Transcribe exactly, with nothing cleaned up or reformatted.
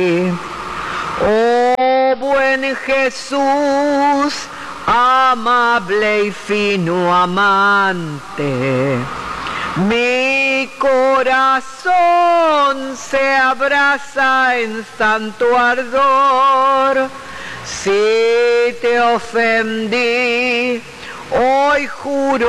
Oh buen Jesús, amable y fino amante, mi corazón se abraza en santo ardor. Si te ofendí, hoy juro